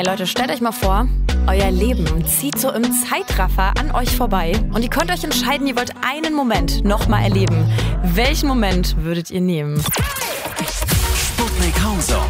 Hey Leute, stellt euch mal vor, euer Leben zieht so im Zeitraffer an euch vorbei und ihr könnt euch entscheiden, ihr wollt einen Moment nochmal erleben. Welchen Moment würdet ihr nehmen? Sputnik Homezone.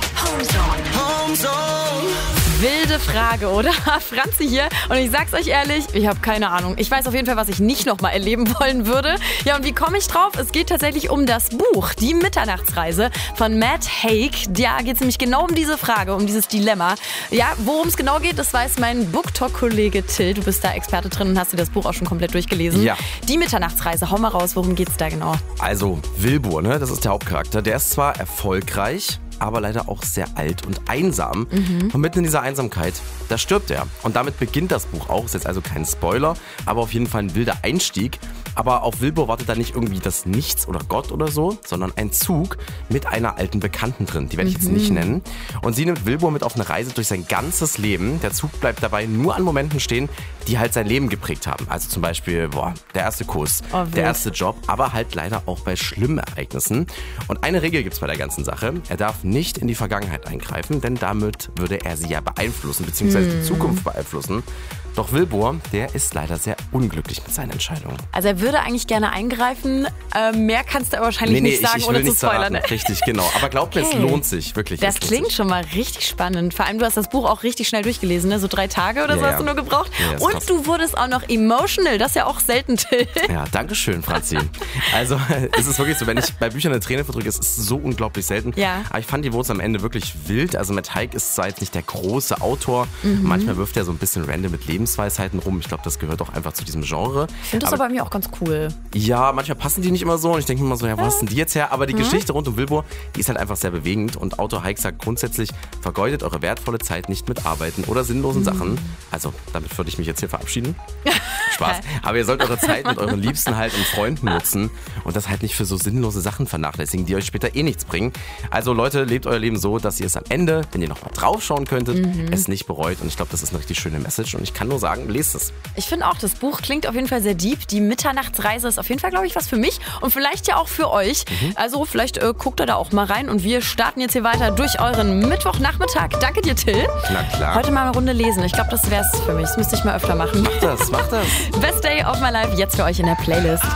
Wilde Frage, oder? Franzi hier und ich sag's euch ehrlich, ich habe keine Ahnung. Ich weiß auf jeden Fall, was ich nicht nochmal erleben wollen würde. Ja, und wie komme ich drauf? Es geht tatsächlich um das Buch, Die Mitternachtsreise von Matt Haig. Da geht es nämlich genau um diese Frage, um dieses Dilemma. Ja, worum es genau geht, das weiß mein BookTok-Kollege Till. Du bist da Experte drin und hast dir das Buch auch schon komplett durchgelesen. Ja. Die Mitternachtsreise, hau mal raus, worum geht's da genau? Also Wilbur, ne, das ist der Hauptcharakter. Der ist zwar erfolgreich, aber leider auch sehr alt und einsam. Und mitten in dieser Einsamkeit, da stirbt er. Und damit beginnt das Buch auch. Ist jetzt also kein Spoiler, aber auf jeden Fall ein wilder Einstieg. Aber auf Wilbur wartet da nicht irgendwie das Nichts oder Gott oder so, sondern ein Zug mit einer alten Bekannten drin. Die werde ich jetzt nicht nennen. Und sie nimmt Wilbur mit auf eine Reise durch sein ganzes Leben. Der Zug bleibt dabei nur an Momenten stehen, die halt sein Leben geprägt haben. Also zum Beispiel, der erste Kuss, der erste Job, aber halt leider auch bei schlimmen Ereignissen. Und eine Regel gibt's bei der ganzen Sache. Er darf nicht in die Vergangenheit eingreifen, denn damit würde er sie ja beeinflussen, beziehungsweise die Zukunft beeinflussen. Doch Wilbur, der ist leider sehr unglücklich mit seinen Entscheidungen. Also er würde eigentlich gerne eingreifen. Mehr kannst du aber wahrscheinlich nicht sagen, ich ohne will zu nicht spoilern. verraten. Richtig, genau. Aber glaub mir, es lohnt sich, wirklich. Das klingt schon mal richtig spannend. Vor allem, du hast das Buch auch richtig schnell durchgelesen, ne? So 3 Tage oder so hast du nur gebraucht. Ja, und krass. du wurdest auch noch emotional. Das ist ja auch selten, Till. Ja, danke schön, Franzi. Also es ist wirklich so, wenn ich bei Büchern eine Träne verdrücke, es ist so unglaublich selten. Ja. Aber ich fand die Wurzel am Ende wirklich wild. Also Matt Haig ist zwar jetzt nicht der große Autor. Manchmal wirft er so ein bisschen random mit Lebensweisheiten rum. Ich glaube, das gehört auch einfach zu diesem Genre. Ich finde das aber bei mir auch ganz cool. Ja, manchmal passen die nicht immer so und ich denke mir immer so, ja, wo hast denn die jetzt her? Aber die Geschichte rund um Wilbur, die ist halt einfach sehr bewegend und Autor Haig sagt grundsätzlich, vergeudet eure wertvolle Zeit nicht mit Arbeiten oder sinnlosen Sachen. Also, damit würde ich mich jetzt hier verabschieden. Spaß. Aber ihr sollt eure Zeit mit euren Liebsten halt und Freunden nutzen und das halt nicht für so sinnlose Sachen vernachlässigen, die euch später eh nichts bringen. Also Leute, lebt euer Leben so, dass ihr es am Ende, wenn ihr nochmal draufschauen könntet, es nicht bereut und ich glaube, das ist eine richtig schöne Message und ich kann nur sagen, lest es. Ich finde auch, das Buch klingt auf jeden Fall sehr deep. Die Mitternachtsreise ist auf jeden Fall, glaube ich, was für mich und vielleicht ja auch für euch. Also vielleicht guckt ihr da auch mal rein und wir starten jetzt hier weiter durch euren Mittwochnachmittag. Danke dir, Till. Na klar. Heute mal eine Runde lesen. Ich glaube, das wäre es für mich. Das müsste ich mal öfter machen. Mach das. Best Day of My Life jetzt für euch in der Playlist.